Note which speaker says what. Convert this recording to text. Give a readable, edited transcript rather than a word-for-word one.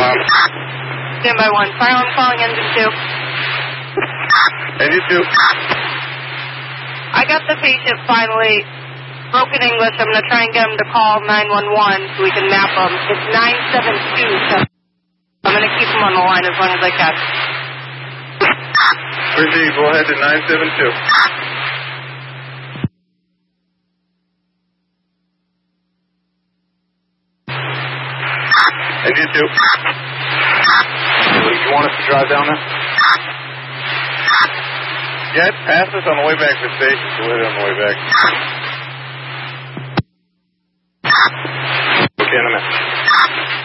Speaker 1: Standby 1. Fire alarm calling engine 2.
Speaker 2: Engine 2.
Speaker 1: I got the patient finally. Broken English. I'm going to try and get him to call 911 so we can map him. It's 972. I'm going to keep him on the line as long as I can.
Speaker 2: Proceed. Go ahead to 972. Engine 2. You want us to drive down there? Yeah, pass us on the way back to the station. Go ahead on the way back. Okay, in a minute.